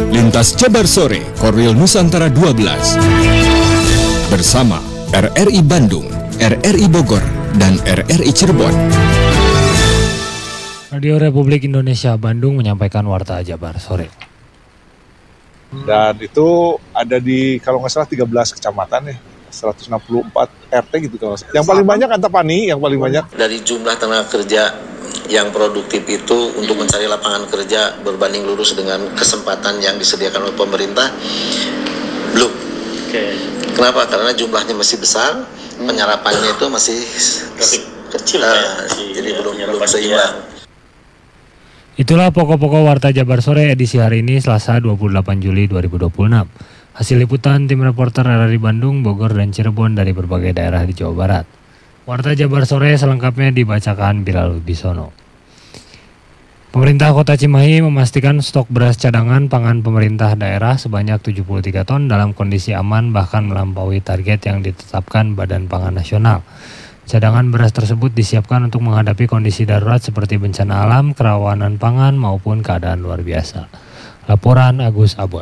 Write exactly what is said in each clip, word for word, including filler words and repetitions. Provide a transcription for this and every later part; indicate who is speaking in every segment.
Speaker 1: Lintas Jabar Sore, Korwil Nusantara dua belas. Bersama R R I Bandung, R R I Bogor, dan R R I Cirebon.
Speaker 2: Radio Republik Indonesia Bandung menyampaikan Warta Jabar Sore.
Speaker 3: Dan itu ada di, kalau nggak salah, tiga belas kecamatan ya, seratus enam puluh empat R T gitu kalau nggak salah. Yang paling banyak Antapani, yang paling banyak.
Speaker 4: Dari jumlah tenaga kerja yang produktif itu untuk mencari lapangan kerja berbanding lurus dengan kesempatan yang disediakan oleh pemerintah, belum. Oke. Kenapa? Karena jumlahnya masih besar, penyerapannya itu masih kecil, uh, ya, jadi belum belum seimbang.
Speaker 2: Itulah pokok-pokok Warta Jabar Sore edisi hari ini Selasa dua puluh delapan Juli dua ribu dua puluh enam. Hasil liputan tim reporter R R I Bandung, Bogor, dan Cirebon dari berbagai daerah di Jawa Barat. Warta Jabar Sore selengkapnya dibacakan Bilal Bisono. Pemerintah Kota Cimahi memastikan stok beras cadangan pangan pemerintah daerah sebanyak tujuh puluh tiga ton dalam kondisi aman bahkan melampaui target yang ditetapkan Badan Pangan Nasional. Cadangan beras tersebut disiapkan untuk menghadapi kondisi darurat seperti bencana alam, kerawanan pangan maupun keadaan luar biasa. Laporan Agus Abot.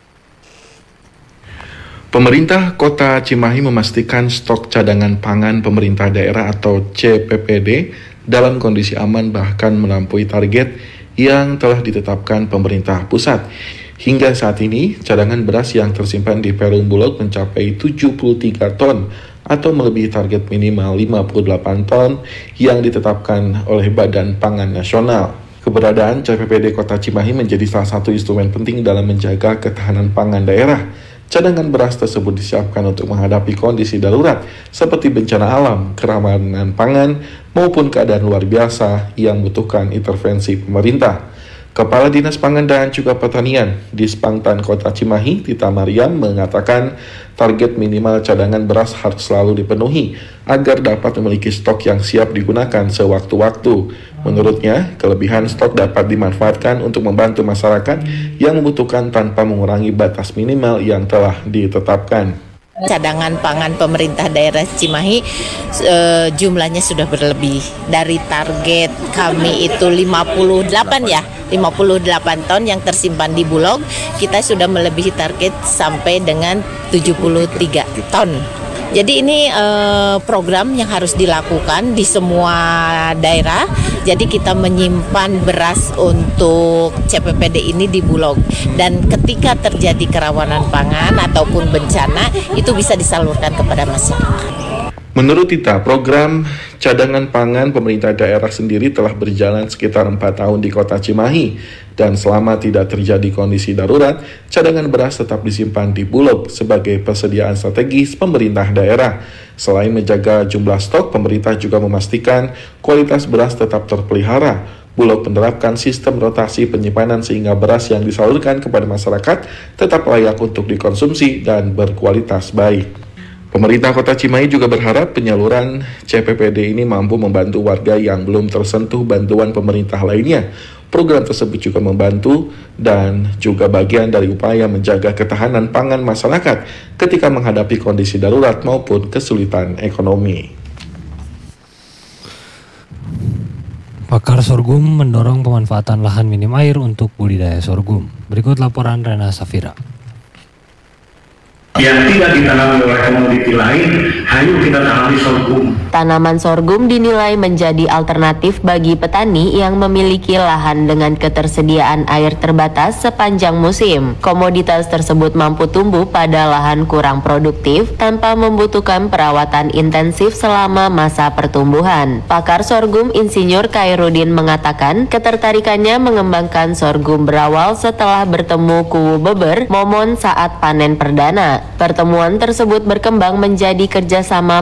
Speaker 5: Pemerintah Kota Cimahi memastikan stok cadangan pangan pemerintah daerah atau C P P D dalam kondisi aman bahkan melampaui target yang telah ditetapkan pemerintah pusat. Hingga saat ini, cadangan beras yang tersimpan di Perum Bulog mencapai tujuh puluh tiga ton atau melebihi target minimal lima puluh delapan ton yang ditetapkan oleh Badan Pangan Nasional. Keberadaan C P P D Kota Cimahi menjadi salah satu instrumen penting dalam menjaga ketahanan pangan daerah. Cadangan beras tersebut disiapkan untuk menghadapi kondisi darurat seperti bencana alam, kerawanan pangan, maupun keadaan luar biasa yang membutuhkan intervensi pemerintah. Kepala Dinas Pangan dan juga Pertanian Dispangtan Kota Cimahi, Tita Mariam, mengatakan target minimal cadangan beras harus selalu dipenuhi agar dapat memiliki stok yang siap digunakan sewaktu-waktu. Menurutnya, kelebihan stok dapat dimanfaatkan untuk membantu masyarakat yang membutuhkan tanpa mengurangi batas minimal yang telah ditetapkan.
Speaker 6: Cadangan pangan pemerintah daerah Cimahi e, jumlahnya sudah berlebih dari target kami itu lima puluh delapan ya, lima puluh delapan ton yang tersimpan di Bulog, kita sudah melebihi target sampai dengan tujuh puluh tiga ton. Jadi ini eh, program yang harus dilakukan di semua daerah. Jadi kita menyimpan beras untuk C P P D ini di Bulog. Dan ketika terjadi kerawanan pangan ataupun bencana, itu bisa disalurkan kepada masyarakat.
Speaker 5: Menurut Tita, program cadangan pangan pemerintah daerah sendiri telah berjalan sekitar empat tahun di Kota Cimahi. Dan selama tidak terjadi kondisi darurat, cadangan beras tetap disimpan di Bulog sebagai persediaan strategis pemerintah daerah. Selain menjaga jumlah stok, pemerintah juga memastikan kualitas beras tetap terpelihara. Bulog menerapkan sistem rotasi penyimpanan sehingga beras yang disalurkan kepada masyarakat tetap layak untuk dikonsumsi dan berkualitas baik. Pemerintah Kota Cimahi juga berharap penyaluran C P P D ini mampu membantu warga yang belum tersentuh bantuan pemerintah lainnya. Program tersebut juga membantu dan juga bagian dari upaya menjaga ketahanan pangan masyarakat ketika menghadapi kondisi darurat maupun kesulitan ekonomi.
Speaker 2: Pakar sorghum mendorong pemanfaatan lahan minim air untuk budidaya sorghum. Berikut laporan Rena Safira.
Speaker 7: Yang tidak ditanami oleh komoditi lain, hanya kita tanami sorghum.
Speaker 8: Tanaman sorghum dinilai menjadi alternatif bagi petani yang memiliki lahan dengan ketersediaan air terbatas sepanjang musim. Komoditas tersebut mampu tumbuh pada lahan kurang produktif tanpa membutuhkan perawatan intensif selama masa pertumbuhan. Pakar sorghum Insinyur Khairuddin mengatakan ketertarikannya mengembangkan sorghum berawal setelah bertemu kuwu beber momon saat panen perdana. Pertemuan tersebut berkembang menjadi kerjasama